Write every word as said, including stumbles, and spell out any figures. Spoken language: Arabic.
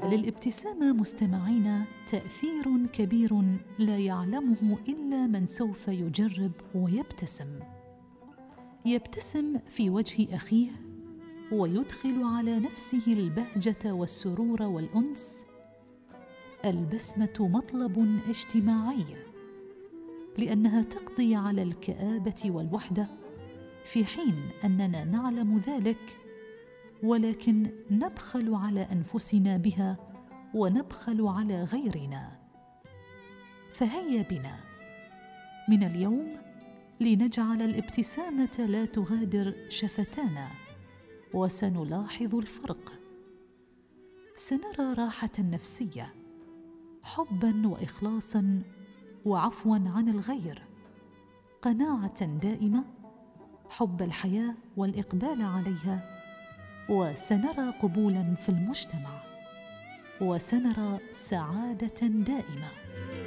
للابتسامة مستمعين تأثير كبير لا يعلمه إلا من سوف يجرب ويبتسم. يبتسم في وجه أخيه ويدخل على نفسه البهجة والسرور والأنس. البسمة مطلب اجتماعي، لأنها تقضي على الكآبة والوحدة، في حين أننا نعلم ذلك ولكن نبخل على أنفسنا بها ونبخل على غيرنا. فهيا بنا من اليوم لنجعل الابتسامة لا تغادر شفتانا، وسنلاحظ الفرق. سنرى راحة نفسية، حباً وإخلاصاً وعفواً عن الغير، قناعة دائمة، حب الحياة والإقبال عليها، وسنرى قبولاً في المجتمع، وسنرى سعادة دائمة.